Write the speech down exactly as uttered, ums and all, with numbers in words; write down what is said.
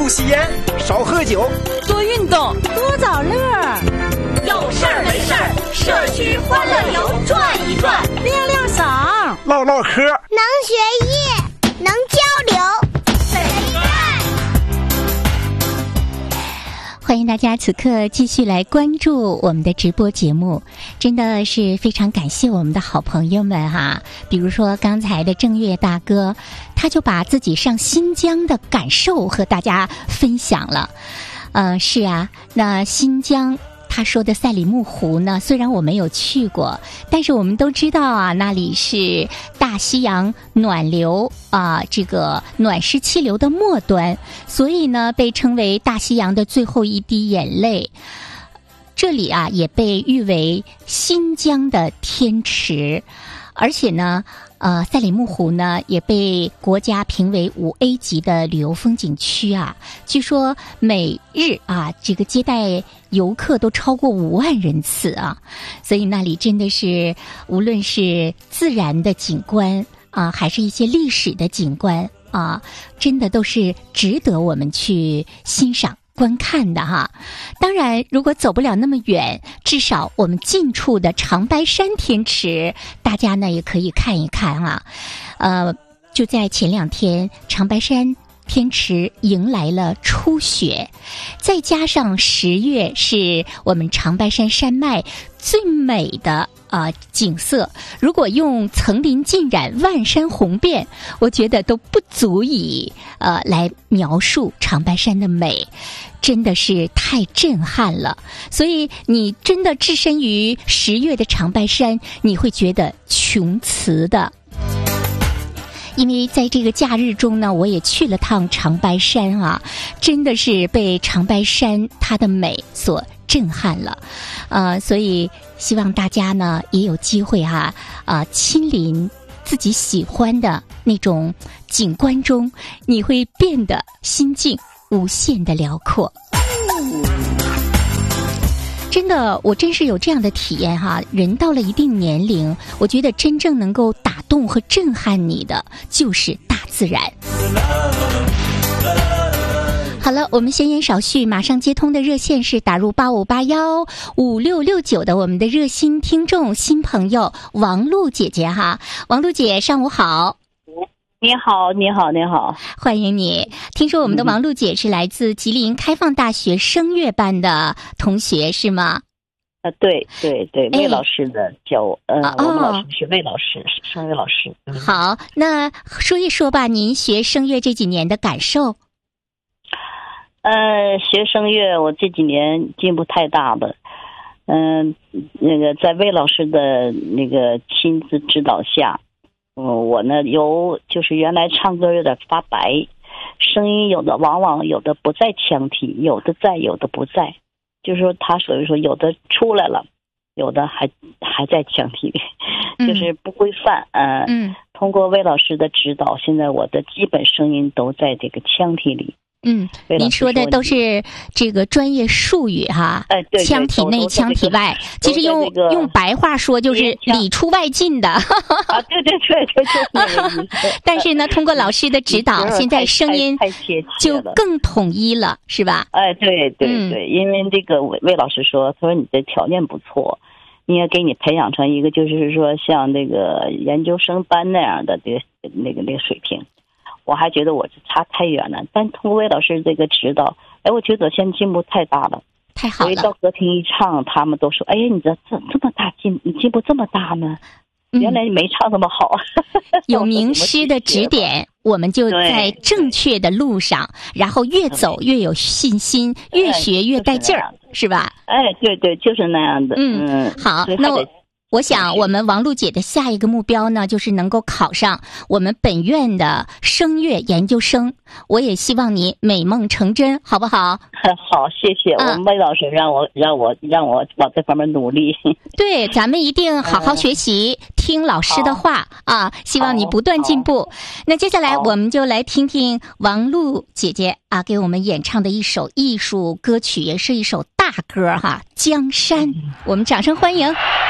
吸烟，少喝酒， 多运动， 多找乐。 有事儿没事儿，社区欢乐游转一转， 亮亮嗓， 唠唠嗑， 能学艺，能交流，谁干？ 欢迎大家此刻继续来关注我们的直播节目，真的是非常感谢我们的好朋友们哈、啊。比如说刚才的正月大哥，他就把自己上新疆的感受和大家分享了。呃，是啊，那新疆他说的赛里木湖呢，虽然我没有去过，但是我们都知道啊，那里是大西洋暖流啊，这个暖湿气流的末端，所以呢，被称为大西洋的最后一滴眼泪。这里啊，也被誉为新疆的天池，而且呢，呃，赛里木湖呢也被国家评为五 A 级的旅游风景区啊。据说每日啊，这个接待游客都超过五万人次啊，所以那里真的是无论是自然的景观啊，还是一些历史的景观啊，真的都是值得我们去欣赏观看的哈。当然如果走不了那么远，至少我们近处的长白山天池大家呢也可以看一看啊。呃，就在前两天，长白山天池迎来了初雪，再加上十月是我们长白山山脉最美的啊、呃、景色，如果用层林尽染、万山红遍，我觉得都不足以呃来描述长白山的美，真的是太震撼了。所以你真的置身于十月的长白山，你会觉得穷词的。因为在这个假日中呢，我也去了趟长白山啊，真的是被长白山它的美所震撼了，呃，所以希望大家呢也有机会哈、啊，啊、呃，亲临自己喜欢的那种景观中，你会变得心境无限的辽阔。真的，我真是有这样的体验哈。人到了一定年龄，我觉得真正能够打动和震撼你的，就是大自然。好了，我们闲言少叙，马上接通的热线是打入八五八幺五六六九的我们的热心听众新朋友王璐姐姐哈。王璐姐，上午好。 你好，你好，你好， 欢迎你。听说我们的王璐姐是来自吉林开放大学声乐班的同学，是吗？ 呃，对对对，魏老师的教我，呃， 哦、 我们老师是魏老师，是声乐老师。嗯、 好，那说一说吧，您学声乐这几年的感受。 呃，学声乐我这几年进步太大了，嗯、呃，那个在魏老师的那个亲自指导下。嗯，我呢有就是原来唱歌有点发白，声音有的往往有的不在腔体，有的在，有的不在，就是说他所以说有的出来了，有的还还在腔体里，嗯、就是不规范。呃、嗯，通过魏老师的指导，现在我的基本声音都在这个腔体里。 嗯，您说的都是这个专业术语哈， 哎，对对， 腔体内、腔体外，其实用、这个、用白话说就是里出外进的。 啊，对对对对，就是那个意思。 但是呢，通过老师的指导，现在声音就更统一了，是吧？ 哎，对对对，嗯、因为这个魏魏老师说，他说你的条件不错，应该给你培养成一个就是说像那个研究生班那样的这个那个那个水平。我还觉得我差太远了，但通过魏老师这个指导，哎，我觉得现在进步太大了， 太好了。 所以到歌厅一唱，他们都说：“哎呀，你这这这么大进，你进步这么大呢？原来没唱这么好。嗯” 有名师的指点，我们就在正确的路上，然后越走越有信心，越学越带劲儿， 哎是吧？ 哎，对对，就是那样的。 嗯，嗯好，那我。我想我们王璐姐的下一个目标呢，就是能够考上我们本院的声乐研究生。我也希望你美梦成真，好不好？ 好，谢谢。嗯、我们魏老师让我让我让我往这方面努力。 对，咱们一定好好学习，嗯、听老师的话啊！希望你不断进步。那接下来我们就来听听王璐姐姐啊给我们演唱的一首艺术歌曲，也是一首大歌哈，《江山》。嗯、我们掌声欢迎。